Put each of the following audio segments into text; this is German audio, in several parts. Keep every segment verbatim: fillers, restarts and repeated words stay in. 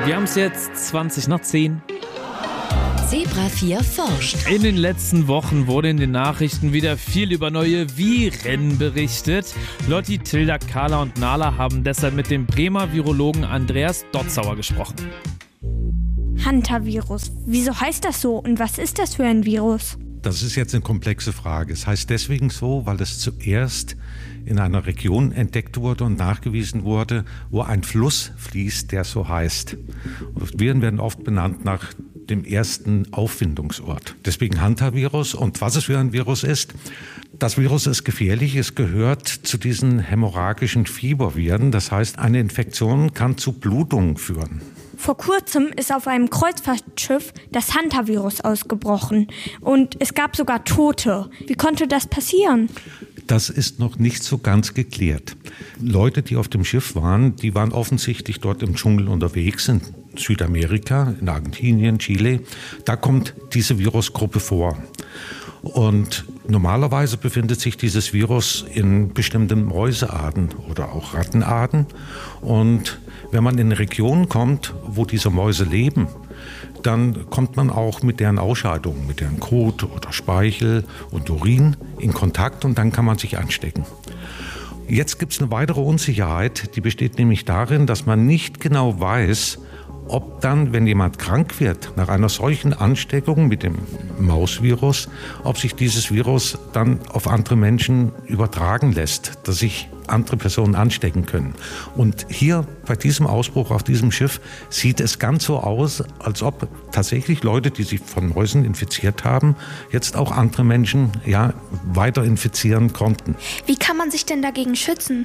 Wir haben es jetzt zwanzig nach zehn. Zebra vier forscht. In den letzten Wochen wurde in den Nachrichten wieder viel über neue Viren berichtet. Lotti, Tilda, Carla und Nala haben deshalb mit dem Bremer Virologen Andreas Dotzauer gesprochen. Hantavirus. Wieso heißt das so und was ist das für ein Virus? Das ist jetzt eine komplexe Frage. Es heißt deswegen so, weil es zuerst in einer Region entdeckt wurde und nachgewiesen wurde, wo ein Fluss fließt, der so heißt. Und Viren werden oft benannt nach dem ersten Auffindungsort. Deswegen Hantavirus. Und was es für ein Virus ist? Das Virus ist gefährlich. Es gehört zu diesen hämorrhagischen Fieberviren. Das heißt, eine Infektion kann zu Blutungen führen. Vor kurzem ist auf einem Kreuzfahrtschiff das Hantavirus ausgebrochen und es gab sogar Tote. Wie konnte das passieren? Das ist noch nicht so ganz geklärt. Leute, die auf dem Schiff waren, die waren offensichtlich dort im Dschungel unterwegs, in Südamerika, in Argentinien, Chile. Da kommt diese Virusgruppe vor. Und normalerweise befindet sich dieses Virus in bestimmten Mäusearten oder auch Rattenarten. Und wenn man in Regionen kommt, wo diese Mäuse leben, dann kommt man auch mit deren Ausscheidungen, mit deren Kot oder Speichel und Urin in Kontakt und dann kann man sich anstecken. Jetzt gibt es eine weitere Unsicherheit, die besteht nämlich darin, dass man nicht genau weiß, ob dann, wenn jemand krank wird, nach einer solchen Ansteckung mit dem Mausvirus, ob sich dieses Virus dann auf andere Menschen übertragen lässt, dass sich andere Personen anstecken können. Und hier bei diesem Ausbruch auf diesem Schiff sieht es ganz so aus, als ob tatsächlich Leute, die sich von Mäusen infiziert haben, jetzt auch andere Menschen ja, weiter infizieren konnten. Wie kann man sich denn dagegen schützen?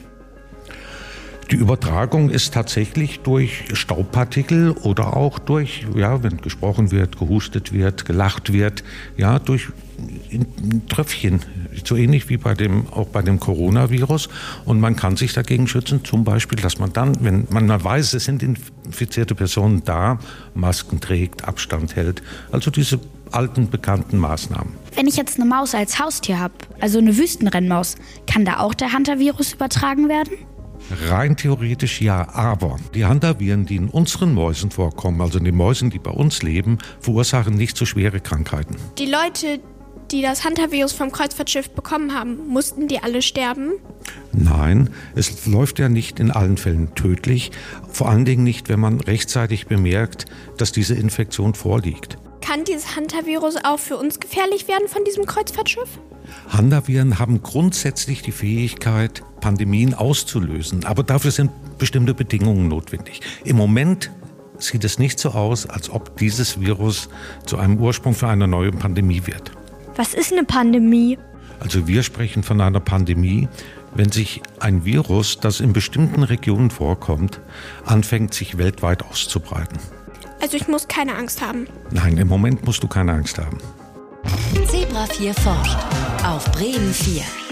Die Übertragung ist tatsächlich durch Staubpartikel oder auch durch, ja, wenn gesprochen wird, gehustet wird, gelacht wird, ja, durch Tröpfchen, so ähnlich wie bei dem, auch bei dem Coronavirus. Und man kann sich dagegen schützen, zum Beispiel, dass man dann, wenn man weiß, es sind infizierte Personen da, Masken trägt, Abstand hält, also diese alten, bekannten Maßnahmen. Wenn ich jetzt eine Maus als Haustier habe, also eine Wüstenrennmaus, kann da auch der Hantavirus übertragen werden? Rein theoretisch ja, aber die Hantaviren, die in unseren Mäusen vorkommen, also in den Mäusen, die bei uns leben, verursachen nicht so schwere Krankheiten. Die Leute, die das Hantavirus vom Kreuzfahrtschiff bekommen haben, mussten die alle sterben? Nein, es läuft ja nicht in allen Fällen tödlich, vor allen Dingen nicht, wenn man rechtzeitig bemerkt, dass diese Infektion vorliegt. Kann dieses Hantavirus auch für uns gefährlich werden von diesem Kreuzfahrtschiff? Hantaviren haben grundsätzlich die Fähigkeit, Pandemien auszulösen, aber dafür sind bestimmte Bedingungen notwendig. Im Moment sieht es nicht so aus, als ob dieses Virus zu einem Ursprung für eine neue Pandemie wird. Was ist eine Pandemie? Also wir sprechen von einer Pandemie, wenn sich ein Virus, das in bestimmten Regionen vorkommt, anfängt, sich weltweit auszubreiten. Also ich muss keine Angst haben? Nein, im Moment musst du keine Angst haben. Zebra vier forscht auf Bremen vier.